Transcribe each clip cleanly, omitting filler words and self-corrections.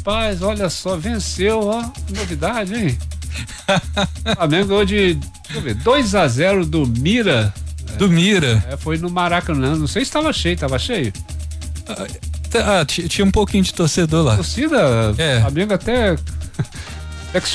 Rapaz, olha só, venceu, ó, novidade, hein? O Flamengo ganhou de, deixa eu ver, 2-0 do Mira. Do Mira. Foi no Maracanã, não sei se estava cheio, estava cheio? Tinha um pouquinho de torcedor lá. Torcida, Flamengo até que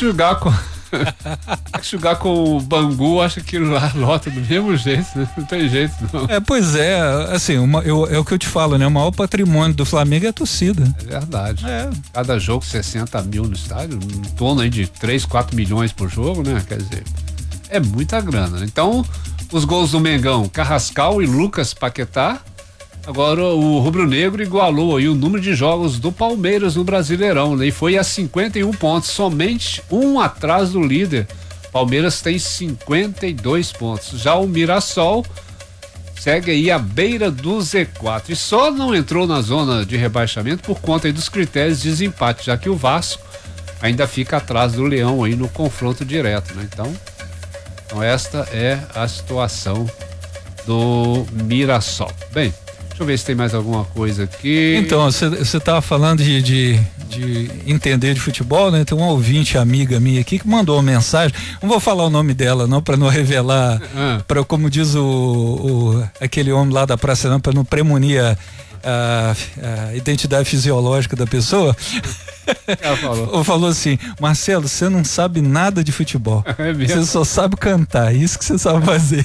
jogar com o Bangu, acho que lá lota do mesmo jeito, né? Não tem jeito, não. Pois é, assim, é o que eu te falo, né? O maior patrimônio do Flamengo é a torcida. É verdade. Cada jogo 60 mil no estádio, em torno aí de 3, 4 milhões por jogo, né? Quer dizer, é muita grana. Então, os gols do Mengão, Carrascal e Lucas Paquetá. Agora o rubro-negro igualou aí o número de jogos do Palmeiras no Brasileirão, né? E foi a 51 pontos, somente um atrás do líder. Palmeiras tem 52 pontos. Já o Mirassol segue aí à beira do Z4 e só não entrou na zona de rebaixamento por conta aí dos critérios de desempate, já que o Vasco ainda fica atrás do Leão aí no confronto direto, né? Então esta é a situação do Mirassol. Bem, deixa eu ver se tem mais alguma coisa aqui. Então, você estava falando de entender de futebol, né? Tem uma ouvinte amiga minha aqui que mandou uma mensagem. Não vou falar o nome dela, não, para não revelar, para, como diz aquele homem lá da praça, não, para não premunir a identidade fisiológica da pessoa. Ela falou assim: Marcelo, você não sabe nada de futebol. Você só sabe cantar, isso que você sabe fazer.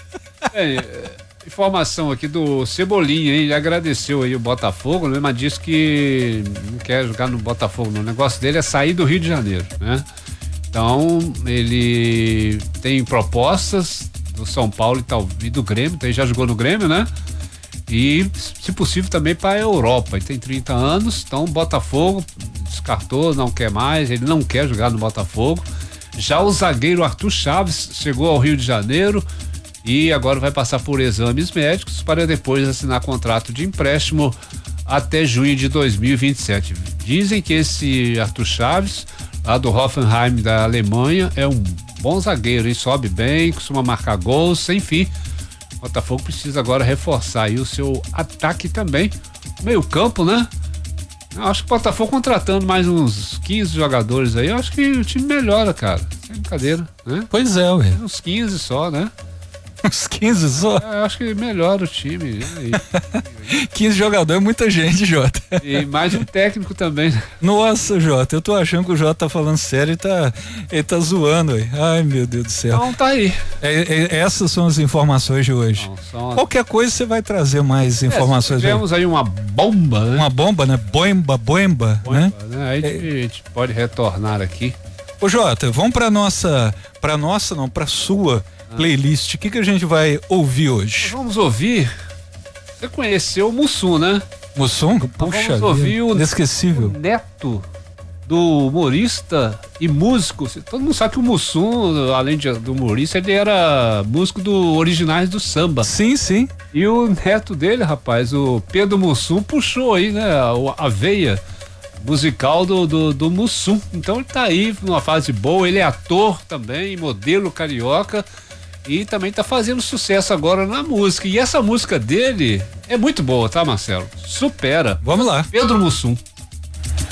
Informação aqui do Cebolinha, hein? Ele agradeceu aí o Botafogo, né? Mas disse que não quer jogar no Botafogo, não. O negócio dele é sair do Rio de Janeiro, né? Então, ele tem propostas do São Paulo e do Grêmio, então ele já jogou no Grêmio, né? E, se possível, também para a Europa. Ele tem 30 anos, então o Botafogo descartou, não quer mais, ele não quer jogar no Botafogo. Já o zagueiro Arthur Chaves chegou ao Rio de Janeiro e agora vai passar por exames médicos para depois assinar contrato de empréstimo até junho de 2027. Dizem que esse Arthur Chaves, lá do Hoffenheim da Alemanha, é um bom zagueiro, hein? Sobe bem, costuma marcar gols, enfim. O Botafogo precisa agora reforçar aí o seu ataque também. Meio campo, né? Eu acho que o Botafogo contratando mais uns 15 jogadores aí, eu acho que o time melhora, cara. Sem brincadeira, né? Pois é, ué. Uns 15 só, né? Uns 15 só? Eu acho que melhora o time. 15 jogadores é muita gente, Jota. E mais um técnico também. Nossa, Jota, eu tô achando que o Jota tá falando sério e ele tá zoando. Aí. Ai, meu Deus do céu. Não, tá aí. Essas são as informações de hoje. Qualquer coisa você vai trazer mais informações. Tivemos aí uma bomba, né? Uma bomba, né? Boemba, né? Aí a gente pode retornar aqui. Ô, Jota, vamos pra sua playlist. O que a gente vai ouvir hoje? Vamos ouvir. Você conheceu o Mussum, né? Mussum? Puxa, vamos ouvir o inesquecível. neto do humorista e músico. Todo mundo sabe que o Mussum, além do humorista, ele era músico do Originais do Samba. Sim, sim. E o neto dele, rapaz, o Pedro Mussum, puxou aí, né? A veia musical do Mussum. Então ele tá aí numa fase boa. Ele é ator também, modelo carioca. E também tá fazendo sucesso agora na música. E essa música dele é muito boa, tá, Marcelo? Supera. Vamos lá. Pedro Mussum.